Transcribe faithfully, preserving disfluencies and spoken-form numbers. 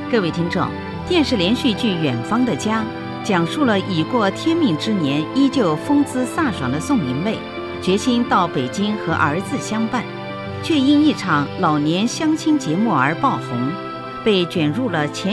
各位听众，电视连续剧《远方的家》讲述了已过天命之年依旧风姿飒爽的宋明卫，决心到北京和儿子相伴，却因一场老年相亲节目而爆红，被卷入了前